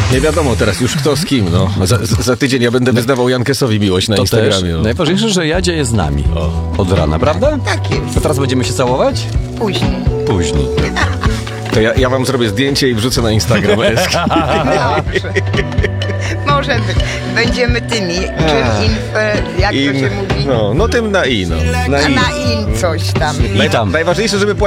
Nie wiadomo teraz już kto z kim, no. Za tydzień ja będę wyznawał Jankesowi miłość na To Instagramie. też. No. Najważniejsze, że Jadzia jest z nami. Od rana, prawda? Tak jest. To teraz będziemy się całować? Później. Później. To ja wam zrobię zdjęcie i wrzucę na Instagram. Dobrze. Może być. Będziemy tymi, czym jak to się mówi? No tym na i, no. A na in coś tam. I tam. Najważniejsze, żeby